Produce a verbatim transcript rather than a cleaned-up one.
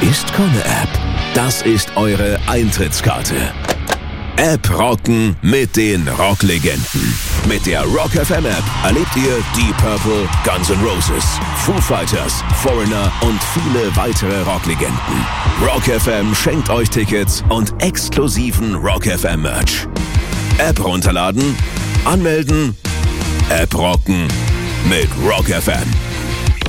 ist keine App. Das ist eure Eintrittskarte. App rocken mit den Rocklegenden. Mit der Rock F M App erlebt ihr Deep Purple, Guns N' Roses, Foo Fighters, Foreigner und viele weitere Rocklegenden. Rock F M schenkt euch Tickets und exklusiven Rock F M Merch. App runterladen, anmelden, App rocken mit Rock F M.